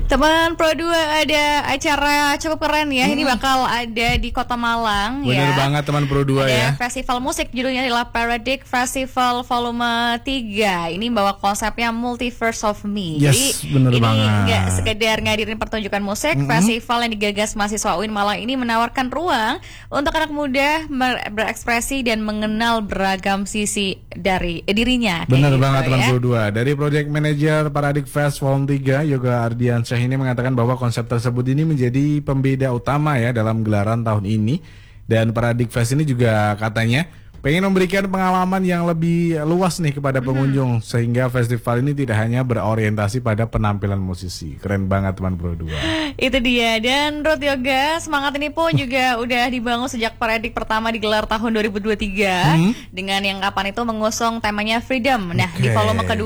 Teman Pro 2 ada acara cukup keren ya. Ini bakal ada di Kota Malang. Bener banget teman Pro 2 ya. Festival musik judulnya adalah Paradig Festival Volume 3. Ini bawa konsepnya Multiverse of Me. Yes, Jadi bener ini banget. nggak sekedar ngadirin pertunjukan musik. Festival yang digagas mahasiswa UIN Malang ini menawarkan ruang untuk anak muda berekspresi dan mengenal beragam sisi dari dirinya. Bener gitu banget teman ya. Pro 2. Dari Project Manager Paradig Fest Volume 3, Yoga Ardiansyah ini mengatakan bahwa konsep tersebut ini menjadi pembeda utama ya dalam gelaran tahun ini. Dan Paradig Fest ini juga katanya pengen memberikan pengalaman yang lebih luas nih kepada pengunjung, sehingga festival ini tidak hanya berorientasi pada penampilan musisi. Keren banget teman Pro 2. Itu dia. Dan Ruth Yoga, semangat ini pun juga udah dibangun sejak Paradig pertama digelar tahun 2023 dengan yang kapan itu mengusung temanya Freedom. Nah, di volume kedua